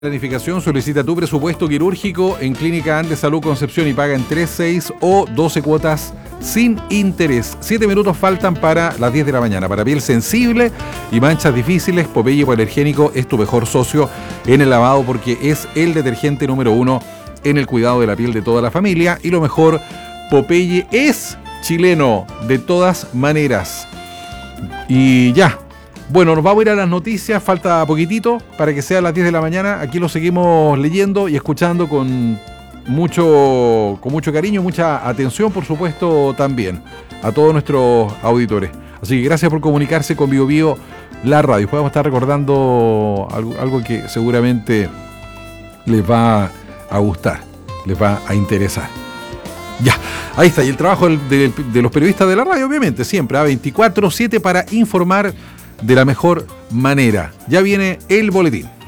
Planificación, solicita tu presupuesto quirúrgico en Clínica Andes Salud Concepción y paga en 3, 6 o 12 cuotas sin interés. 7 minutos faltan para las 10 de la mañana. Para piel sensible y manchas difíciles, Popeye Hipoalergénico es tu mejor socio en el lavado porque es el detergente número 1 en el cuidado de la piel de toda la familia. Y lo mejor, Popeye es chileno de todas maneras. Y ya. Bueno, nos vamos a ir a las noticias, falta poquitito para que sea las 10 de la mañana. Aquí lo seguimos leyendo y escuchando con mucho cariño, mucha atención, por supuesto, también a todos nuestros auditores. Así que gracias por comunicarse con Bio Bio, la radio. Podemos estar recordando algo que seguramente les va a gustar, les va a interesar. Ya, ahí está. Y el trabajo de los periodistas de la radio, obviamente, siempre a 24/7 para informar de la mejor manera. Ya viene el boletín.